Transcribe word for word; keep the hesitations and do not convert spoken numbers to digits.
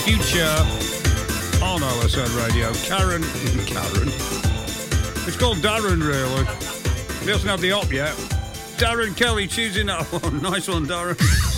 Future on O S N Radio. Karen, Karen. It's called Darren, really. He doesn't have the op yet. Darren Kelly choosing that one. Nice one, Darren.